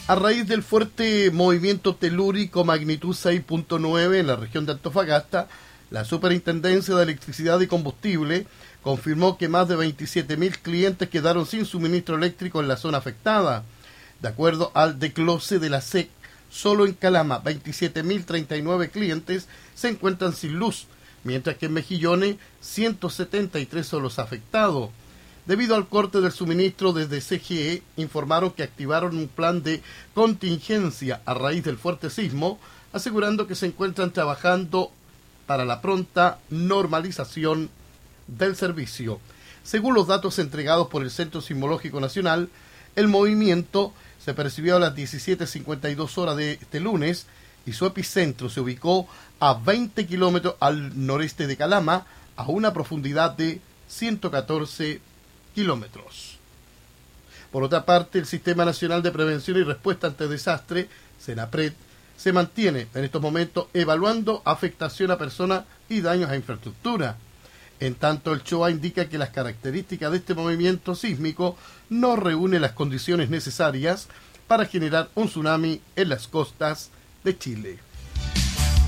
A raíz del fuerte movimiento telúrico magnitud 6.9 en la región de Antofagasta, la Superintendencia de Electricidad y Combustible confirmó que más de 27.000 clientes quedaron sin suministro eléctrico en la zona afectada. De acuerdo al desglose de la SEC, solo en Calama 27.039 clientes se encuentran sin luz, mientras que en Mejillones 173 son los afectados. Debido al corte del suministro, desde CGE informaron que activaron un plan de contingencia a raíz del fuerte sismo, asegurando que se encuentran trabajando para la pronta normalización del servicio. Según los datos entregados por el Centro Sismológico Nacional, el movimiento se percibió a las 17:52 horas de este lunes y su epicentro se ubicó a 20 kilómetros al noreste de Calama, a una profundidad de 114 kilómetros. Por otra parte, el Sistema Nacional de Prevención y Respuesta ante Desastre, SENAPRED, se mantiene en estos momentos evaluando afectación a personas y daños a infraestructura. En tanto, el CHOA indica que las características de este movimiento sísmico no reúnen las condiciones necesarias para generar un tsunami en las costas de Chile.